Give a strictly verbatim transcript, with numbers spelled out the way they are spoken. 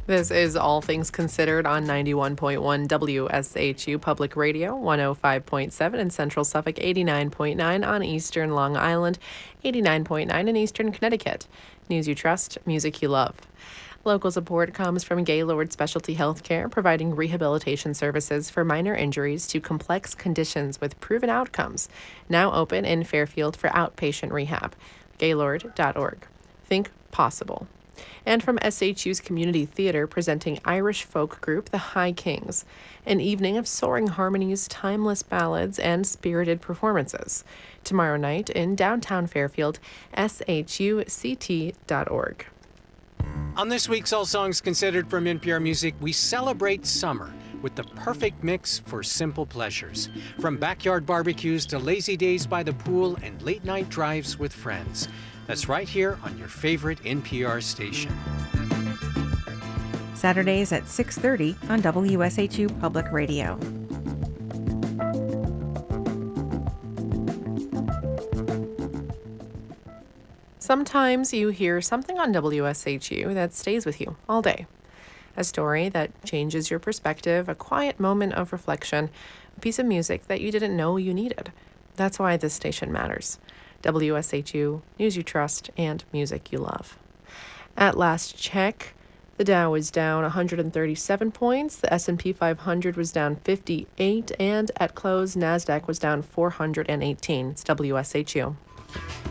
This is All Things Considered on ninety-one point one W S H U Public Radio, one oh five point seven in Central Suffolk, eighty-nine point nine on Eastern Long Island, eighty-nine point nine in Eastern Connecticut. News you trust, music you love. Local support comes from Gaylord Specialty Healthcare, providing rehabilitation services for minor injuries to complex conditions with proven outcomes. Now open in Fairfield for outpatient rehab. Gaylord dot org. Think possible. And from S H U's Community Theater, presenting Irish folk group The High Kings, an evening of soaring harmonies, timeless ballads, and spirited performances. Tomorrow night in downtown Fairfield, S H U C T dot org. On this week's All Songs Considered from N P R Music, we celebrate summer with the perfect mix for simple pleasures. From backyard barbecues to lazy days by the pool and late night drives with friends. That's right here on your favorite N P R station. Saturdays at six thirty on W S H U Public Radio. Sometimes you hear something on W S H U that stays with you all day. A story that changes your perspective, a quiet moment of reflection, a piece of music that you didn't know you needed. That's why this station matters. W S H U, news you trust, and music you love. At last check, the Dow was down one hundred thirty-seven points, the S and P five hundred was down fifty-eight, and at close, NASDAQ was down four hundred eighteen. It's W S H U.